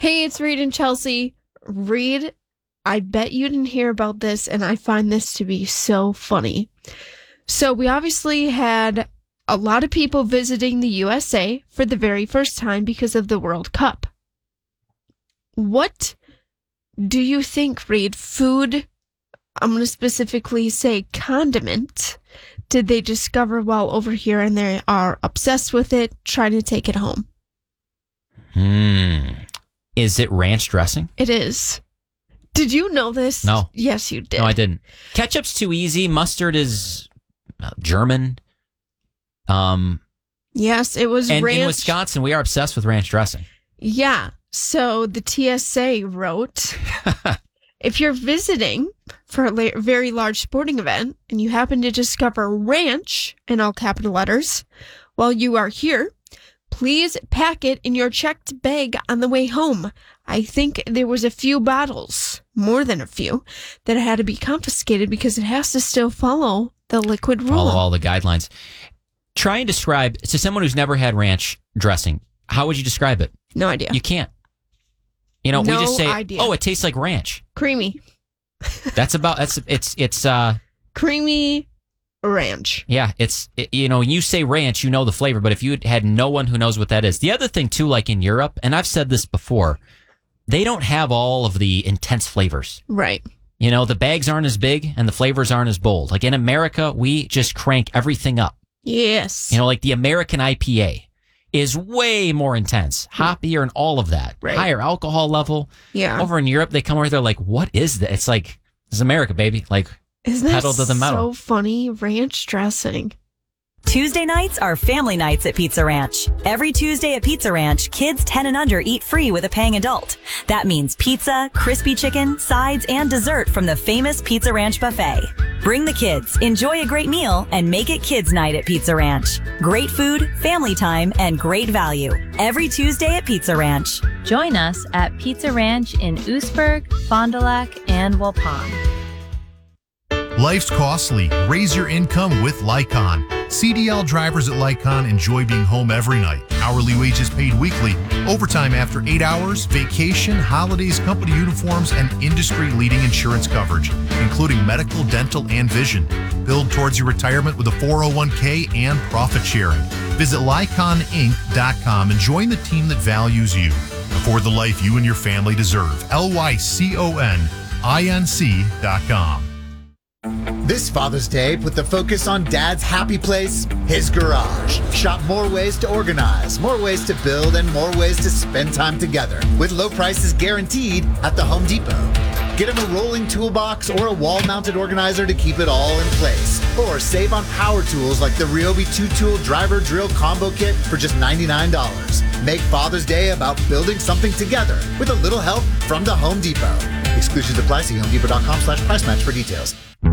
Hey, it's Reed and Chelsea. Reed, I bet you didn't hear about this, and I find this to be so funny. So we obviously had a lot of people visiting the USA for the very first time because of the World Cup. What do you think, Reed, food, I'm going to specifically say condiment, did they discover while over here and they are obsessed with it, trying to take it home? Is it ranch dressing? It is. Did you know this? No. Yes, you did. No, I didn't. Ketchup's too easy. Mustard is German. Yes, it was and ranch. In Wisconsin, we are obsessed with ranch dressing. Yeah. So the TSA wrote, if you're visiting for a very large sporting event and you happen to discover ranch in all capital letters while you are here, please pack it in your checked bag on the way home. I think there was a few bottles, more than a few, that had to be confiscated because it has to still follow the liquid rule. Follow all the guidelines. Try and describe, to someone who's never had ranch dressing, how would you describe it? No idea. You can't. You know, No we just say, idea. oh, it tastes like ranch. Creamy. It's Creamy ranch. Yeah, you say ranch, you know the flavor, but if you had no one who knows what that is. The other thing too, like in Europe, and I've said this before, they don't have all of the intense flavors. Right. You know, the bags aren't as big and the flavors aren't as bold. Like in America, we just crank everything up. Yes. You know, like the American IPA is way more intense, hoppier and all of that. Right. Higher alcohol level. Yeah. Over in Europe, they come over, they're like, what is that? It's like, it's America, baby. Like, isn't that pedal to the metal. so funny? Ranch dressing. Tuesday nights are family nights at Pizza Ranch. Every Tuesday at Pizza Ranch, kids 10 and under eat free with a paying adult. That means pizza, crispy chicken, sides, and dessert from the famous Pizza Ranch buffet. Bring the kids, enjoy a great meal, and make it kids' night at Pizza Ranch. Great food, family time, and great value. Every Tuesday at Pizza Ranch. Join us at Pizza Ranch in Oostburg, Fond du Lac, and Waupun. Life's costly. Raise your income with Lycon. CDL drivers at Lycon enjoy being home every night. Hourly wages paid weekly. Overtime after 8 hours, vacation, holidays, company uniforms, and industry-leading insurance coverage, including medical, dental, and vision. Build towards your retirement with a 401k and profit sharing. Visit LyconInc.com and join the team that values you. Afford the life you and your family deserve. LYCONINC.com. This Father's Day, put the focus on Dad's happy place, his garage. Shop more ways to organize, more ways to build, and more ways to spend time together with low prices guaranteed at the Home Depot. Get him a rolling toolbox or a wall-mounted organizer to keep it all in place. Or save on power tools like the Ryobi 2-tool driver drill combo kit for just $99. Make Father's Day about building something together with a little help from the Home Depot. Exclusions apply. See HomeDepot.com/price match for details.